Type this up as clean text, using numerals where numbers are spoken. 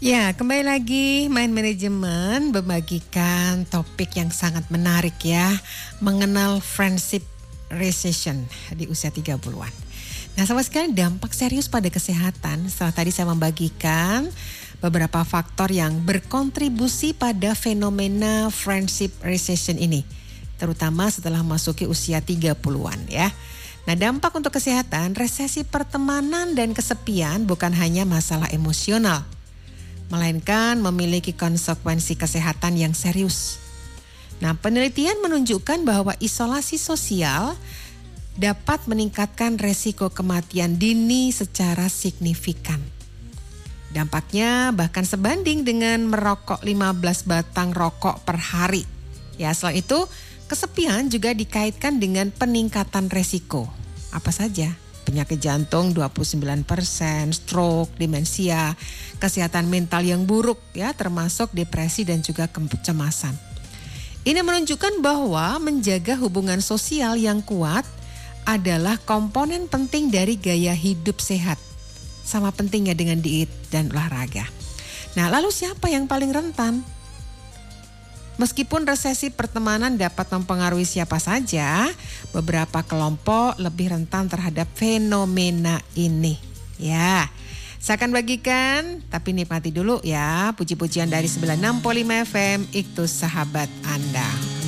Ya, kembali lagi Mind Management membagikan topik yang sangat menarik ya, mengenal friendship recession di usia 30-an. Nah, sama sekali dampak serius pada kesehatan. Setelah tadi saya membagikan beberapa faktor yang berkontribusi pada fenomena friendship recession ini, terutama setelah memasuki usia 30-an ya. Nah, dampak untuk kesehatan, resesi pertemanan dan kesepian bukan hanya masalah emosional, melainkan memiliki konsekuensi kesehatan yang serius. Nah, penelitian menunjukkan bahwa isolasi sosial dapat meningkatkan resiko kematian dini secara signifikan. Dampaknya bahkan sebanding dengan merokok 15 batang rokok per hari. Ya, selain itu, kesepian juga dikaitkan dengan peningkatan resiko. Apa saja? Penyakit jantung 29%, stroke, demensia, kesehatan mental yang buruk ya, termasuk depresi dan juga kecemasan. Ini menunjukkan bahwa menjaga hubungan sosial yang kuat adalah komponen penting dari gaya hidup sehat. Sama pentingnya dengan diet dan olahraga. Nah, lalu siapa yang paling rentan? Meskipun resesi pertemanan dapat mempengaruhi siapa saja, beberapa kelompok lebih rentan terhadap fenomena ini. Ya, saya akan bagikan, tapi nikmati dulu ya puji-pujian dari 96.5 FM, Iktus Sahabat Anda.